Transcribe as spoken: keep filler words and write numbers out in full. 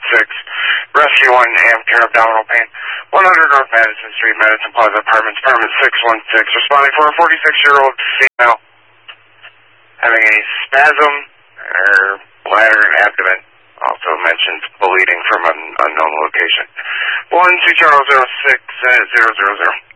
six. Rescue one, Amcare abdominal pain. one hundred North Madison Street, Madison Plaza Apartments, apartment six one six. Responding for a forty-six-year-old female having a spasm or bladder and abdomen. Also mentions bleeding from an unknown location. one two Charles zero six zero zero zero.